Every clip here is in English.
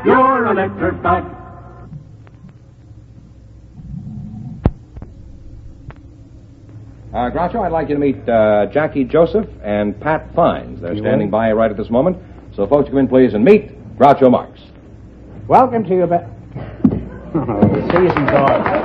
Pure Electric-Back. Groucho, I'd like you to meet Jackie Joseph and Pat Fines. They're standing by right at this moment. So, folks, come in, please, and meet Groucho Marx. Welcome to your the season's over.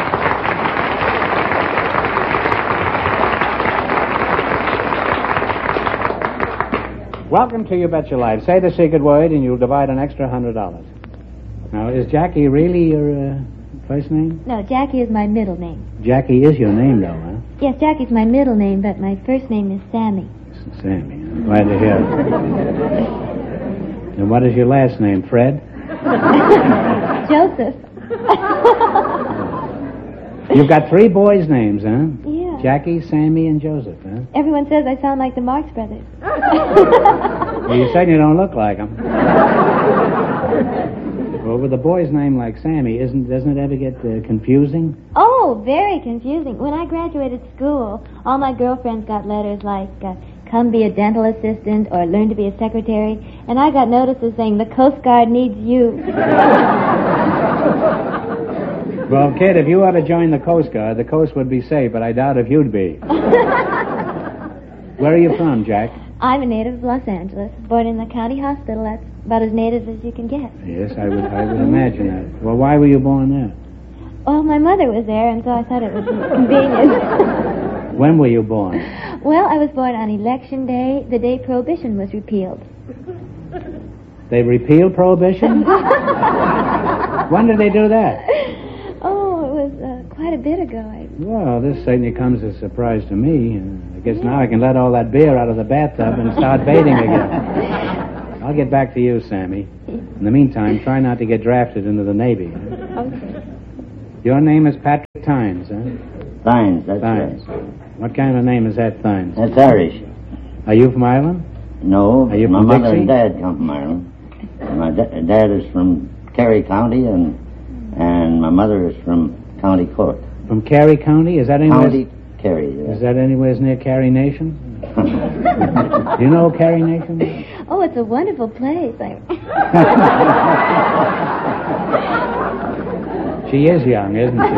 Welcome to You Bet Your Life. Say the secret word and you'll divide an extra $100. Now, is Jackie really your first name? No, Jackie is my middle name. Jackie is your name, though, huh? Yes, Jackie's my middle name, but my first name is Sammy. Sammy. I'm glad to hear it. And what is your last name, Fred? Joseph. You've got three boys' names, huh? Yeah. Jackie, Sammy, and Joseph, huh? Everyone says I sound like the Marx Brothers. Well, you certainly don't look like them. Well, with a boy's name like Sammy, doesn't it ever get confusing? Oh, very confusing. When I graduated school, all my girlfriends got letters like, come be a dental assistant or learn to be a secretary, and I got notices saying the Coast Guard needs you. Well, kid, if you ought to join the Coast Guard, the coast would be safe, but I doubt if you'd be. Where are you from, Jack? I'm a native of Los Angeles, born in the county hospital. That's about as native as you can get. Yes, I would imagine that. Well, why were you born there? Well, my mother was there, and so I thought it would be convenient. When were you born? Well, I was born on Election Day, the day Prohibition was repealed. They repealed Prohibition? When did they do that? Oh, it was quite a bit ago. Well, this certainly comes as a surprise to me. I guess now I can let all that beer out of the bathtub and start bathing again. I'll get back to you, Sammy. In the meantime, try not to get drafted into the Navy. Okay. Your name is Patrick Tynes, huh? Tynes, that's Tynes. right. What kind of name is that, Tynes? That's Irish. Are you from Ireland? No, Are you my from mother Dixie? and dad come from Ireland. My dad is from Kerry County, and my mother is from County Cork. From Kerry County? Is that anywhere? County Kerry. Yeah. Is that anywhere near Kerry Nation? Do you know Kerry Nation? Oh, it's a wonderful place. She is young, isn't she?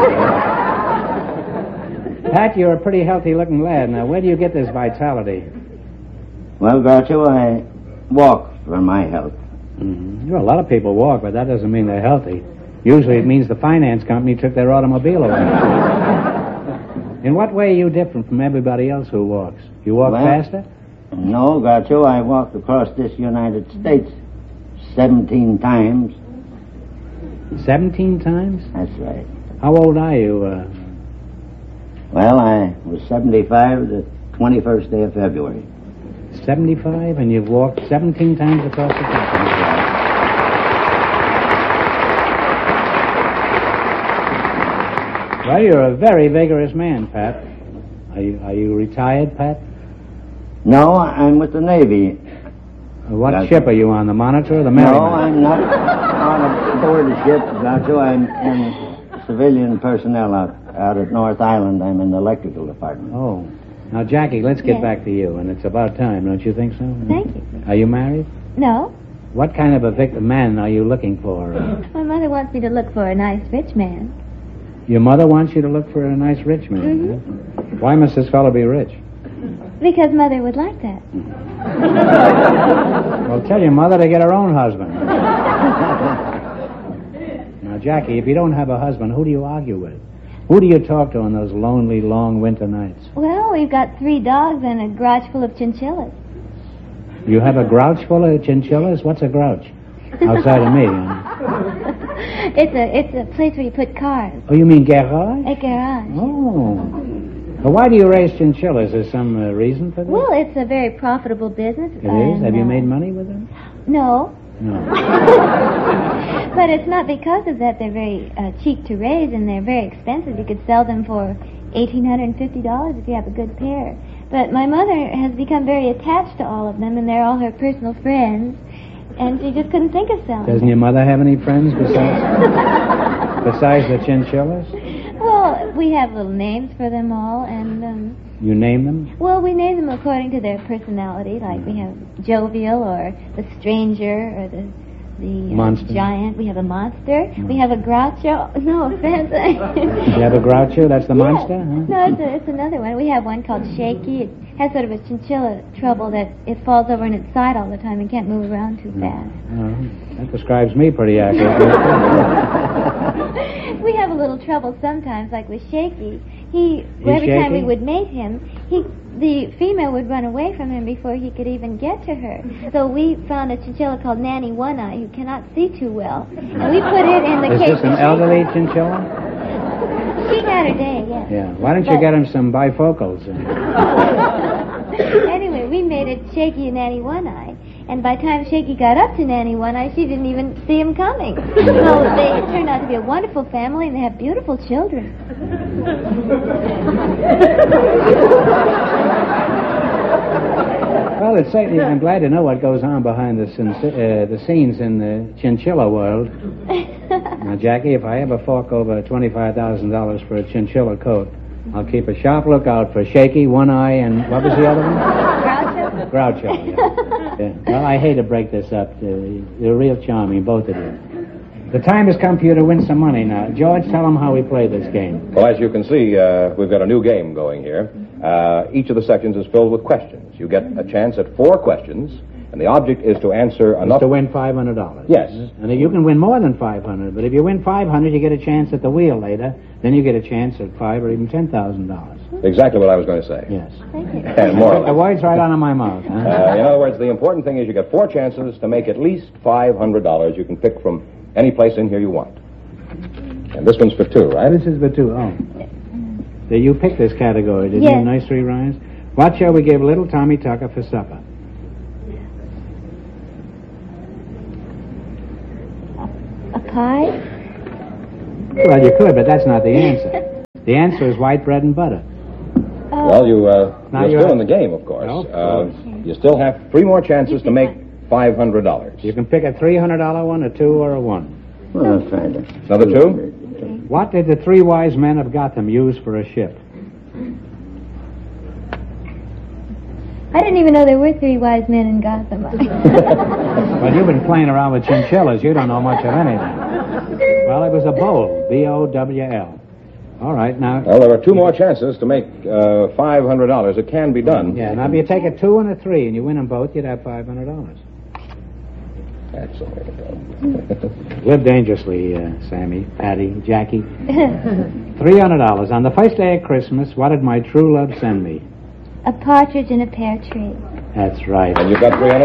Pat, you're a pretty healthy-looking lad. Now, where do you get this vitality? Well, Groucho, I walk for my health. Mm-hmm. Well, a lot of people walk, but that doesn't mean they're healthy. Usually it means the finance company took their automobile away. In what way are you different from everybody else who walks? You walk faster? No, Groucho, I walked across this United States 17 times. 17 times? That's right. How old are you? Well, I was 75 the 21st day of February. 75, and you've walked 17 times across the country. Well, you're a very vigorous man, Pat. Are you retired, Pat? No, I'm with the Navy. What ship are you on, the Monitor or the Merrimack? No, I'm not on board the ship, Groucho. I'm in civilian personnel out at North Island. I'm in the electrical department. Oh. Now, Jackie, let's get Yes. back to you, and it's about time, don't you think so? Thank you. Are you married? No. What kind of a man are you looking for? My mother wants me to look for a nice rich man. Your mother wants you to look for a nice rich man. Mm-hmm. Huh? Why must this fellow be rich? Because Mother would like that. Well, tell your mother to get her own husband. Now, Jackie, if you don't have a husband, who do you argue with? Who do you talk to on those lonely, long winter nights? Well, we've got 3 dogs and a garage full of chinchillas. You have a grouch full of chinchillas? What's a grouch? Outside of me, huh? It's a place where you put cars. Oh, you mean garage? A garage. Oh. Well, why do you raise chinchillas? Is there some reason for that? Well, it's a very profitable business. It is? Have you made money with them? No. No. But it's not because of that. They're very cheap to raise, and they're very expensive. You could sell them for $1,850 if you have a good pair. But my mother has become very attached to all of them, and they're all her personal friends, and she just couldn't think of selling Doesn't them. your mother have any friends besides the chinchillas? Well, we have little names for them all, and You name them? well, we name them according to their personality. Like we have Jovial, or the Stranger, or the the Monster. giant. We have a monster. We have a Groucho. No offense. You have a Groucho? That's the monster? Huh? No, it's another one. We have one called Shaky. It has sort of a chinchilla trouble that it falls over on its side all the time and can't move around too fast. Oh, that describes me pretty accurately. We have a little trouble sometimes, like with Shaky. Every time we would mate him, the female would run away from him before he could even get to her. So we found a chinchilla called Nanny One Eye who cannot see too well, and we put it in the cage. Is this an elderly chinchilla? She had her day, yes. Yeah. Why don't you get him some bifocals? Anyway, we made it Shaky and Nanny One Eye. And by the time Shaky got up to Nanny One Eye, she didn't even see him coming. So they turned out to be a wonderful family, and they have beautiful children. Well, it's certainly, I'm glad to know what goes on behind the scenes in the chinchilla world. Now, Jackie, if I ever fork over $25,000 for a chinchilla coat, I'll keep a sharp lookout for Shaky, One Eye, and what was the other one? Groucho. Groucho, yeah. Well, I hate to break this up. You're real charming, both of you. The time has come for you to win some money now. George, tell them how we play this game. Well, as you can see, we've got a new game going here. Each of the sections is filled with questions. You get a chance at 4 questions, and the object is to answer enough... to win $500. Yes. And you can win more than $500, but if you win $500, you get a chance at the wheel later. Then you get a chance at $5,000 or even $10,000. Exactly what I was going to say. Yes. Thank you. And more or The less. words right out of my mouth, huh? In other words, the important thing is you get 4 chances to make at least $500. You can pick from any place in here you want. And this one's for 2, right? This is the 2. Oh. So you picked this category, did Yes. you? Nursery rhymes? What shall we give little Tommy Tucker for supper? A pie? Well, you could, but that's not the answer. The answer is white bread and butter. Oh. Well, you're you still have- in the game, of course. Well, of course. You still have 3 more chances to make $500. You can pick a $300 one, a 2, or a 1. Well, I'll try that. Another 2? What did the 3 wise men of Gotham use for a ship? I didn't even know there were 3 wise men in Gotham. Well, you've been playing around with chinchillas. You don't know much of anything. Well, it was a bowl. B-O-W-L. All right, now... Well, there are 2 more chances to make $500. It can be done. Yeah, now if you take a 2 and a 3 and you win them both, you'd have $500. That's the way to go. Live dangerously, Sammy, Patty, Jackie. $300. On the first day of Christmas, what did my true love send me? A partridge in a pear tree. That's right. And you've got $300.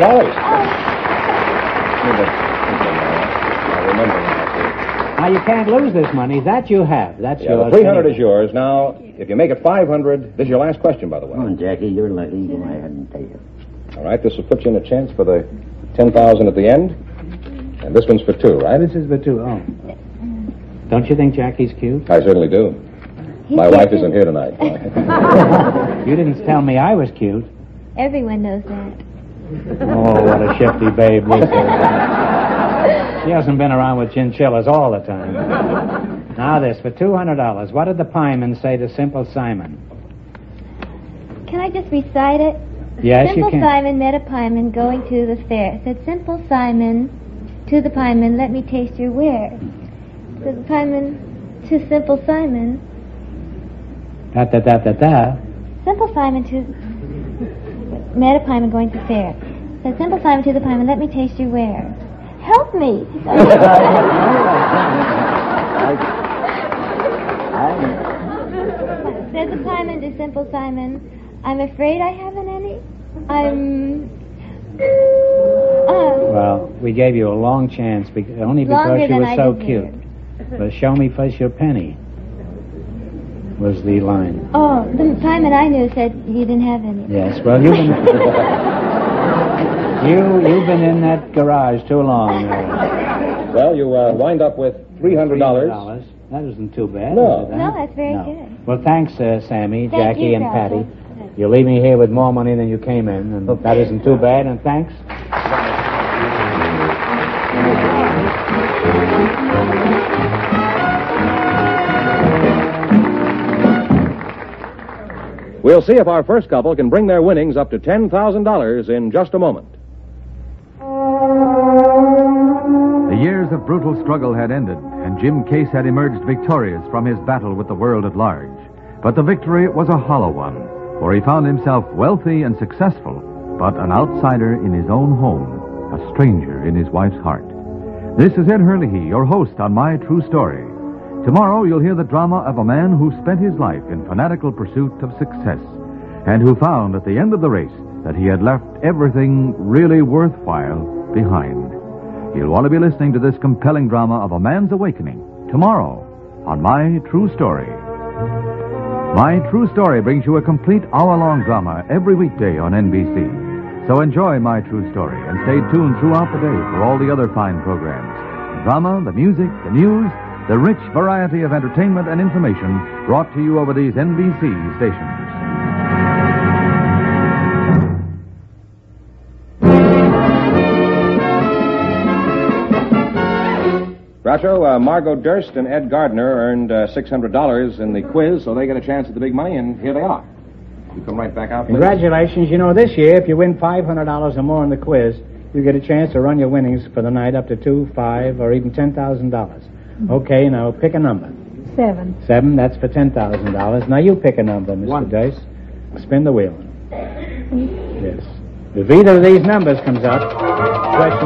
I remember now. Now, you can't lose this money. That you have. That's Yeah, yours. the $300 is yours. Now, if you make it $500, this is your last question, by the way. Come on, Jackie, you're lucky. Go ahead and take it. All right, this will put you in a chance for the $10,000 at the end. And this one's for 2, right? This is the 2. Oh. Don't you think Jackie's cute? I certainly do. My wife isn't here tonight. You didn't tell me I was cute. Everyone knows that. Oh, what a shifty babe this is. She hasn't been around with chinchillas all the time. Now this, for $200. What did the pieman say to Simple Simon? Can I just recite it? Yes, Simple you can. Simon met a pieman going to the fair. Said, Simple Simon to the pieman, let me taste your ware. Said the pieman to Simple Simon. Da-da-da-da-da. Simple Simon met a pieman going to fair. Said, Simple Simon to the pieman, let me taste your ware. Help me. Said the pieman to Simple Simon, I'm afraid I haven't any. Well, we gave you a long chance, only because Longer you than were I so deserved. cute. But show me first your penny, was the line. Oh, the pieman I knew said you didn't have any. Yes, well, you've been... you've been in that garage too long. Well, you wind up with $300. $300. That isn't too bad. No. is it, huh? No, that's very No. good. Well, thanks, Sammy, Thank Jackie, you, and Groucho. Patty. You leave me here with more money than you came in, and that isn't too bad, and thanks. We'll see if our first couple can bring their winnings up to $10,000 in just a moment. years of brutal struggle had ended, and Jim Case had emerged victorious from his battle with the world at large. But the victory was a hollow one, for he found himself wealthy and successful, but an outsider in his own home, a stranger in his wife's heart. This is Ed Hurley, your host on My True Story. Tomorrow you'll hear the drama of a man who spent his life in fanatical pursuit of success, and who found at the end of the race that he had left everything really worthwhile behind. You'll want to be listening to this compelling drama of a man's awakening tomorrow on My True Story. My True Story brings you a complete hour-long drama every weekday on NBC. So enjoy My True Story and stay tuned throughout the day for all the other fine programs. The drama, the music, the news, the rich variety of entertainment and information brought to you over these NBC stations. Groucho, Margot Durst and Ed Gardner earned $600 in the quiz, so they get a chance at the big money, and here they are. You come right back out, please. Congratulations. You know, this year, if you win $500 or more in the quiz, you get a chance to run your winnings for the night up to $2,000, $5,000, or even $10,000. Okay, now pick a number. 7. 7, that's for $10,000. Now you pick a number, Mr. 1. Dice. Spin the wheel. Yes. If either of these numbers comes up, question